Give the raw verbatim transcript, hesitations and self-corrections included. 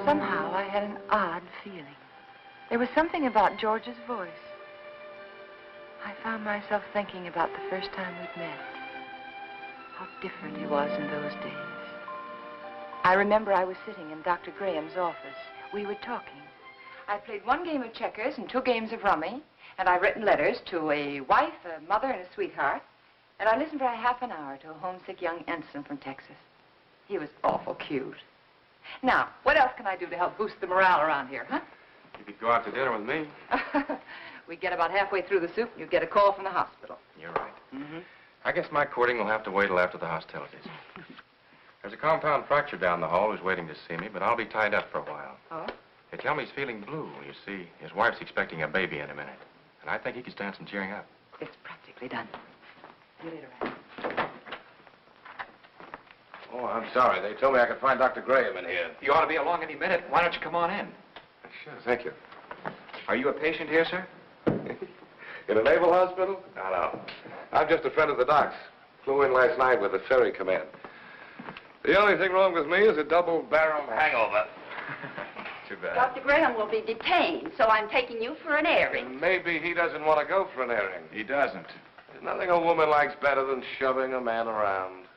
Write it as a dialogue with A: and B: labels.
A: Somehow I had an odd feeling. There was something about George's voice. I found myself thinking about the first time we'd met. How different he was in those days. I remember I was sitting in Doctor Graham's office. We were talking. I played one game of checkers and two games of rummy, and I've written letters to a wife, a mother, and a sweetheart, and I listened for a half an hour to a homesick young ensign from Texas. He was awful cute. Now, what else can I do to help boost the morale around here, huh?
B: You could go out to dinner with me.
A: We'd get about halfway through the soup, and you'd get a call from the hospital.
B: You're right.
A: Mm-hmm.
B: I guess my courting will have to wait till after the hostilities. There's a compound fracture down the hall who's waiting to see me, but I'll be tied up for a while.
A: Oh?
B: They tell me he's feeling blue. You see, his wife's expecting a baby in a minute. And I think he could stand some cheering up.
A: It's practically done. See you later, Ralph.
C: Oh, I'm sorry. They told me I could find Doctor Graham in here.
D: You ought to be along any minute. Why don't you come on in?
C: Sure, thank you.
D: Are you a patient here, sir?
C: In a naval hospital? No, no. I'm just a friend of the doc's. Flew in last night with the ferry command. The only thing wrong with me is a double barrel hangover.
B: Too bad.
E: Doctor Graham will be detained, so I'm taking you for an airing.
C: And maybe he doesn't want to go for an airing.
D: He doesn't.
C: There's nothing a woman likes better than shoving a man around.